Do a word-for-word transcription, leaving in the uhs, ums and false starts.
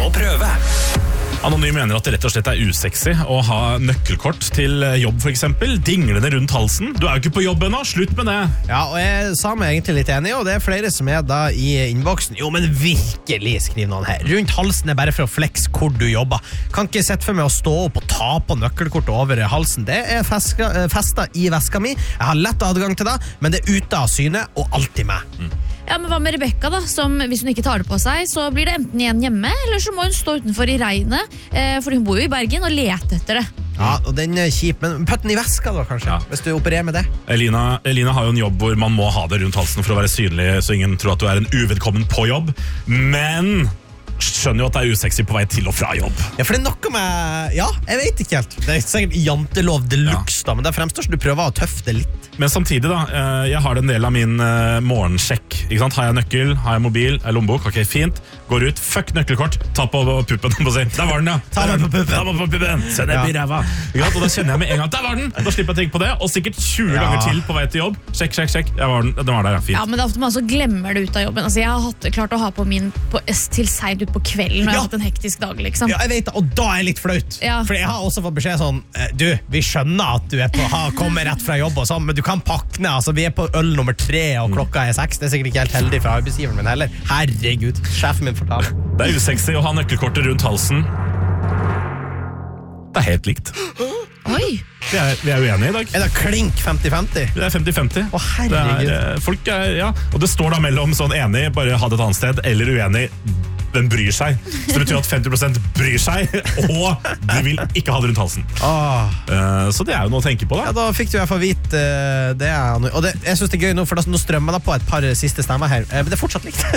Må prøve. Anonym mener at det rett og slett er usexy å ha nøkkelkort til jobb for eksempel, dinglende rundt halsen. Du er jo ikke på jobb ennå, slutt med det. Ja, og jeg sa meg egentlig litt enig, og det er flere som er da i innboksen. Jo, men virkelig, skriver noen her. Rundt halsen er bare for å flex hvor du jobber. Kan ikke sette for meg å stå opp og ta på nøkkelkort over halsen. Det er festet i veska mi. Jeg har lett adgang til det, men det er ute av syne og alltid med. Mm. Ja, men hva med Rebecca da, som hvis hun ikke tar det på seg, så blir det enten igjen hjemme, eller så må hun stå utenfor i regnet, eh, for hun bor jo i Bergen, og lete etter det. Ja, og den er kjip, men putt den i veska da, kanskje, ja. Hvis du opererer med det. Elina, Elina har jo en jobb hvor man må ha det rundt halsen for å være synlig, så ingen tror at du er en uvedkommen på jobb, men skjønner jo at det er usexy på vei til og fra jobb. Ja, for det er noe med, ja, jeg vet ikke helt. Det er sikkert jantelov deluxe ja. Da, men det fremstår som du prøver å tøffe det litt. Men samtidig da, jeg har en del av min morgensjekk, ikke sant? Har jeg nøkkel, har jeg mobil, er lommebok, ok, fint, går ut, fuck nøkkelkort, ta på puppen, på seg. Der var den, ja. Ta den på puppen. Ta den på puppen. Send den i ræva. Og da kjenner jeg med en gang, der var den. Da slipper jeg å tenke på det, og sikkert tjue ja. Ganger til på vei til jobb. Sjekk, sjekk, sjekk. Jeg var den, den var der, ja, fint. Ja, men det er ofte man så glemmer det ut av jobben. Altså, jeg har hatt, klart å ha på min på, til seint ut på kvelden når jeg ja. har hatt en hektisk dag, liksom. Ja, jeg vet det, og da er jeg litt flaut. Ja. For jeg har også fått beskjed sånn, du, vi skjønner at du er på, ha, kommer rett fra jobb og sånn, men du kan pakke ned, altså vi er på øl nummer tre, og klokka er seks. Det er sikkert ikke helt heldig fra arbeidsgiveren min heller. Herregud, sjefen min fortaler. Det er usexy å ha nøkkelkortet rundt halsen. Det er helt likt. Oi! Vi er, vi er uenige i dag. Er det klink femti femti? Det er femti femti. Å, herregud. Det er, folk er, ja, og det står da mellom sånn enig, bare ha det et annet sted, eller uenig, den bryr seg. Så det betyr at femti prosent bryr seg, og de vil ikke ha det rundt halsen. Ah. Uh, så det er jo noe å tenke på da. Ja, da fikk du i hvert fall vite uh, det. Og det, jeg synes det er gøy nå, for da, nå strømmer det på et par siste stemmer her. Uh, men det er fortsatt likt.